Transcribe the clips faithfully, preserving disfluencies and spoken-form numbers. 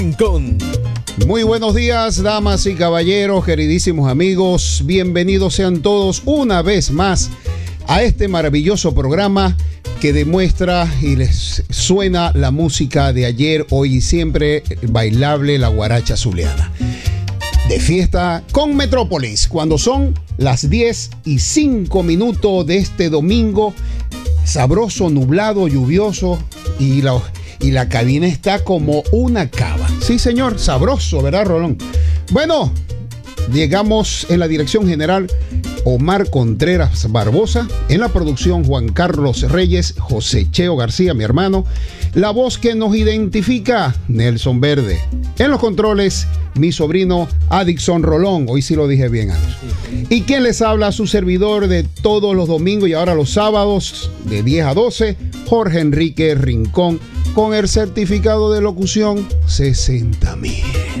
Con Muy buenos días, damas y caballeros, queridísimos amigos. Bienvenidos sean todos una vez más a este maravilloso programa que demuestra y les suena la música de ayer, hoy y siempre, bailable, la guaracha zuliana. De fiesta con Metrópolis, cuando son las diez y cinco minutos de este domingo, sabroso, nublado, lluvioso, y la, y la cabina está como una cava. Sí, señor, sabroso, ¿verdad, Rolón? Bueno, llegamos en la dirección general Omar Contreras Barbosa, en la producción Juan Carlos Reyes, José Cheo García, mi hermano, la voz que nos identifica, Nelson Verde, en los controles, mi sobrino Adixon Rolón, hoy sí lo dije bien, Adixon. Y quien les habla, su servidor de todos los domingos y ahora los sábados de diez a doce, Jorge Enrique Rincón, con el certificado de locución sesenta mil.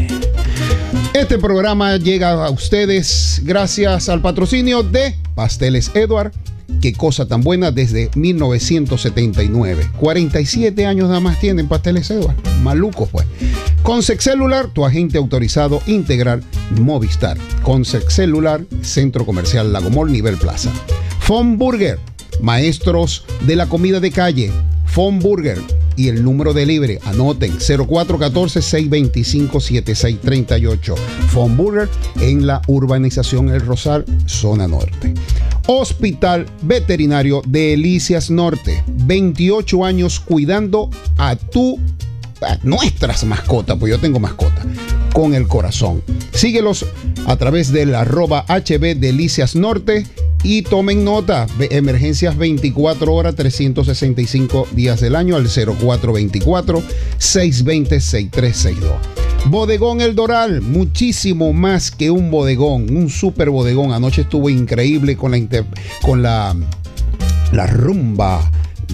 Este programa llega a ustedes gracias al patrocinio de Pasteles Edward. Qué cosa tan buena, desde mil novecientos setenta y nueve. cuarenta y siete años nada más tienen Pasteles Edward. Malucos, pues. Consex Celular, tu agente autorizado integral Movistar. Consex Celular, Centro Comercial Lagomol, Nivel Plaza. Fon Burger, maestros de la comida de calle. Fon Burger. Y el número de libre, anoten, cero cuatro uno cuatro, seis dos cinco, siete seis tres ocho. Fon Burger en la urbanización El Rosal, zona norte. Hospital Veterinario Delicias Norte, veintiocho años cuidando a tu, a nuestras mascotas, pues yo tengo mascota, con el corazón. Síguelos a través del arroba H B Delicias Norte. Y tomen nota, emergencias veinticuatro horas, trescientos sesenta y cinco días del año al cero cuatro dos cuatro, seis dos cero, seis tres seis dos. Bodegón El Doral, muchísimo más que un bodegón, un super bodegón. Anoche estuvo increíble con la, inter, con la, la rumba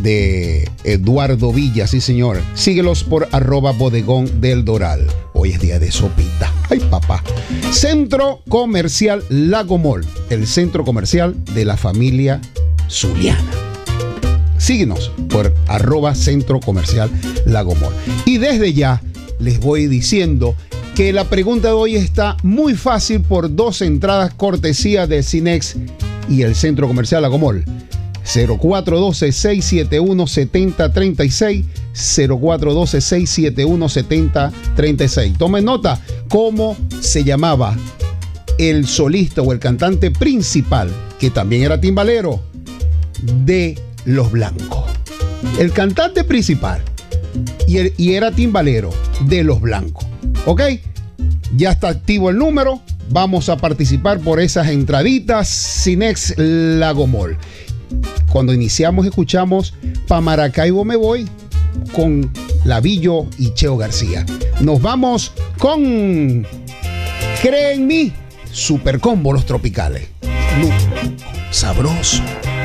de Eduardo Villa, sí señor. Síguelos por arroba bodegón del Doral. Hoy es día de sopita. Ay, papá. Centro Comercial Lagomol, el centro comercial de la familia zuliana. Síguenos por arroba Centro Comercial Lagomol. Y desde ya les voy diciendo que la pregunta de hoy está muy fácil por dos entradas cortesía de Cinex y el Centro Comercial Lagomol. cero cuatro uno dos, seis siete uno, siete cero tres seis, cero cuatro uno dos, seis siete uno, siete cero tres seis. Tomen nota, ¿cómo se llamaba el solista o el cantante principal, que también era timbalero, de Los Blancos? El cantante principal y, el, y era timbalero de Los Blancos. ¿Ok? Ya está activo el número. Vamos a participar por esas entraditas Cinex Lagomol. Cuando iniciamos escuchamos Pa' Maracaibo me voy con Lavillo y Cheo García. Nos vamos con Cree en mí, Super Combo Los Tropicales. Sabroso.